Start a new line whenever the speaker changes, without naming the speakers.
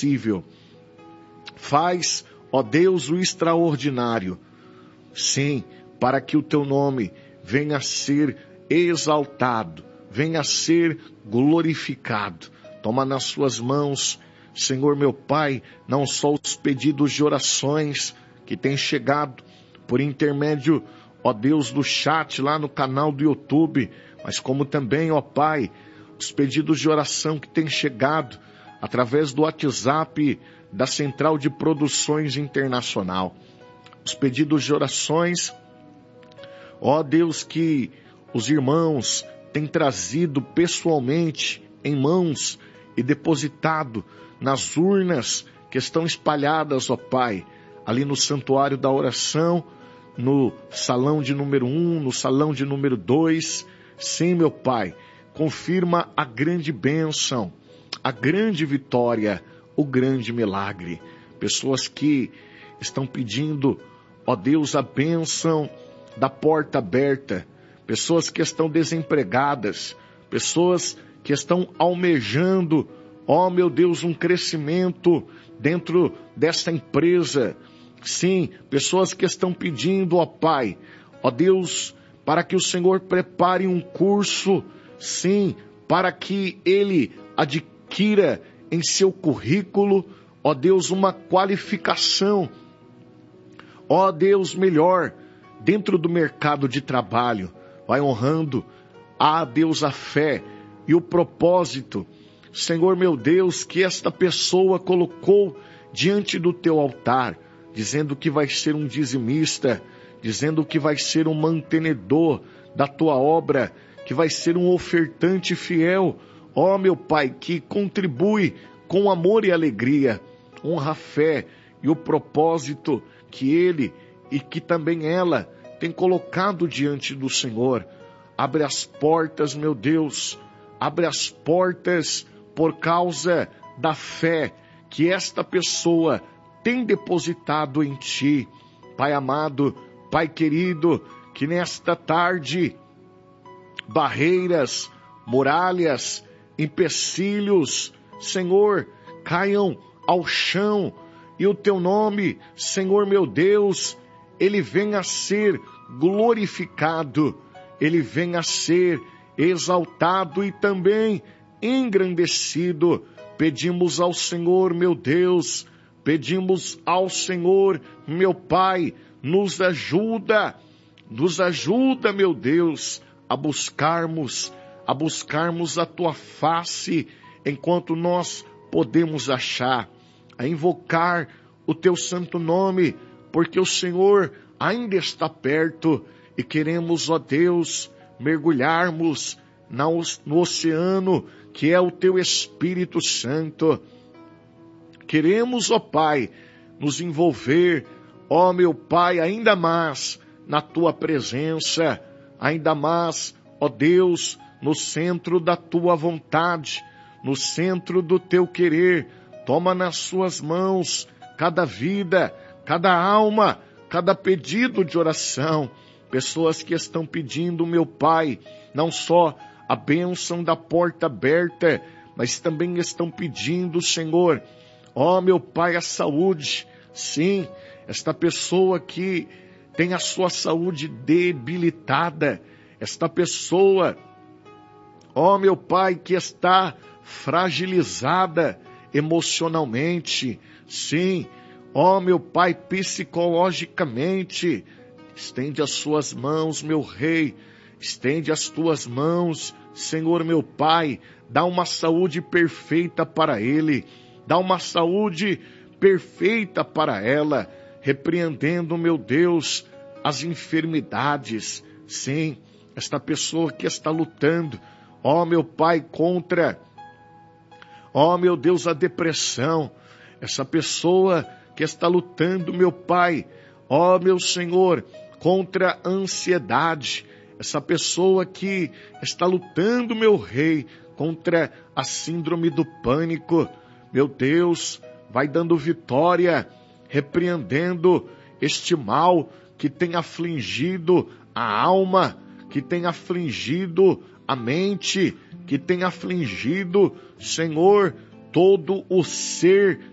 impossível. Faz, ó Deus, o extraordinário. Sim, para que o teu nome venha a ser exaltado, venha a ser glorificado. Toma nas suas mãos, Senhor meu Pai, não só os pedidos de orações que têm chegado por intermédio, ó Deus, do chat lá no canal do YouTube, mas como também, ó Pai, os pedidos de oração que têm chegado através do WhatsApp da Central de Produções Internacional. Os pedidos de orações, ó Deus, que os irmãos têm trazido pessoalmente em mãos e depositado nas urnas que estão espalhadas, ó Pai, ali no santuário da oração, no salão de número 1, no salão de número 2. Sim, meu Pai, confirma a grande bênção, a grande vitória, o grande milagre. Pessoas que estão pedindo, ó Deus, a bênção da porta aberta. Pessoas que estão desempregadas. Pessoas que estão almejando, ó meu Deus, um crescimento dentro desta empresa. Sim, pessoas que estão pedindo, ó Pai, ó Deus, para que o Senhor prepare um curso, sim, para que ele adquira em seu currículo, ó Deus, uma qualificação, ó Deus, melhor, dentro do mercado de trabalho. Vai honrando, a Deus, a fé e o propósito, Senhor meu Deus, que esta pessoa colocou diante do teu altar, dizendo que vai ser um dizimista, dizendo que vai ser um mantenedor da tua obra, que vai ser um ofertante fiel, ó meu Pai, que contribui com amor e alegria. Honra a fé e o propósito que ele e que também ela tem colocado diante do Senhor. Abre as portas, meu Deus, abre as portas por causa da fé que esta pessoa tem depositado em Ti. Pai amado, Pai querido, que nesta tarde barreiras, muralhas, empecilhos, Senhor, caiam ao chão e o Teu nome, Senhor meu Deus, ele venha a ser glorificado, ele venha a ser exaltado e também engrandecido. Pedimos ao Senhor, meu Deus, pedimos ao Senhor, meu Pai, nos ajuda, meu Deus, a buscarmos a Tua face enquanto nós podemos achar, a invocar o Teu santo nome, porque o Senhor ainda está perto e queremos, ó Deus, mergulharmos no oceano que é o Teu Espírito Santo. Queremos, ó Pai, nos envolver, ó meu Pai, ainda mais na Tua presença, ainda mais, ó Deus, no centro da Tua vontade, no centro do Teu querer. Toma nas Suas mãos cada vida, cada alma, cada pedido de oração. Pessoas que estão pedindo, meu Pai, não só a bênção da porta aberta, mas também estão pedindo, Senhor, ó meu Pai, a saúde. Sim, esta pessoa que tem a sua saúde debilitada, esta pessoa, ó meu Pai, que está fragilizada emocionalmente, sim, ó meu Pai, psicologicamente. Estende as Suas mãos, meu Rei, estende as Tuas mãos, Senhor meu Pai, dá uma saúde perfeita para ele, dá uma saúde perfeita para ela, repreendendo, meu Deus, as enfermidades. Sim, esta pessoa que está lutando, ó meu Pai, contra, ó meu Deus, a depressão, essa pessoa que está lutando, meu Pai, ó meu Senhor, contra a ansiedade, essa pessoa que está lutando, meu Rei, contra a síndrome do pânico, meu Deus, vai dando vitória, repreendendo este mal que tem afligido a alma, que tem afligido a mente, que tem afligido, Senhor, todo o ser